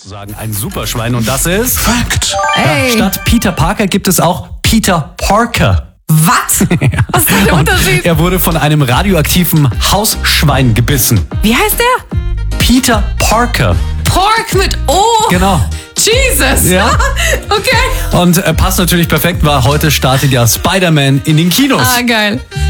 sozusagen ein Superschwein und das ist... Fakt. Ey. Statt Peter Parker gibt es auch Peter Parker. Was? Was ist denn der Unterschied? Er wurde von einem radioaktiven Hausschwein gebissen. Wie heißt der? Peter Parker. Pork mit O. Genau. Jesus. Ja. Okay. Und passt natürlich perfekt, weil heute startet ja Spider-Man in den Kinos. Ah, geil.